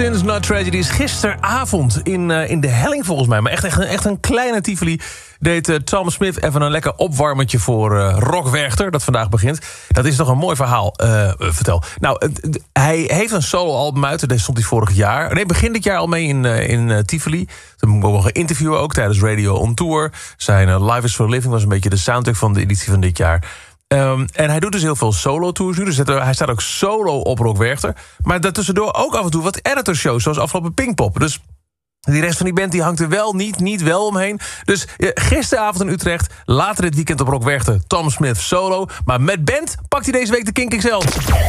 Since Not Tragedies gisteravond in de Helling volgens mij. Maar echt een kleine Tivoli deed Tom Smith even een lekker opwarmertje voor Rock Werchter, dat vandaag begint. Dat is toch een mooi verhaal. Vertel. Nou, hij heeft een soloalbum uit. Daar stond hij vorig jaar. Nee, begin dit jaar al mee in Tivoli. Toen mocht ik nog een interviewen ook tijdens Radio on Tour. Zijn Life is for Living was een beetje de soundtrack van de editie van dit jaar. En hij doet dus heel veel solo-tours nu. Dus hij staat ook solo op Rock Werchter. Maar daartussendoor ook af en toe wat editor-shows, zoals afgelopen Pinkpop. Dus die rest van die band die hangt er wel niet wel omheen. Dus gisteravond in Utrecht, later dit weekend op Rock Werchter, Tom Smith solo. Maar met band pakt hij deze week de Kink XL.